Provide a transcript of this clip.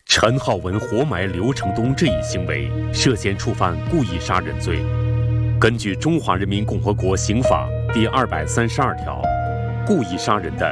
陈浩文活埋刘成东这一行为涉嫌触犯故意杀人罪。根据《中华人民共和国刑法》第232条，故意杀人的